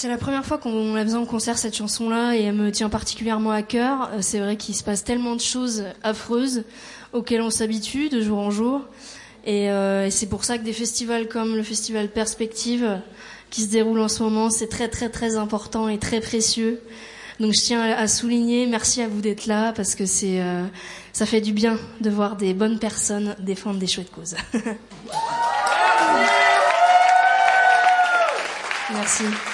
C'est la première fois qu'on la faisait en concert, cette chanson-là, et elle me tient particulièrement à cœur. C'est vrai qu'il se passe tellement de choses affreuses auxquelles on s'habitue de jour en jour. Et c'est pour ça que des festivals comme le festival Perspective, qui se déroule en ce moment, c'est très très très important et très précieux. Donc je tiens à souligner, merci à vous d'être là, parce que ça fait du bien de voir des bonnes personnes défendre des chouettes causes. Merci.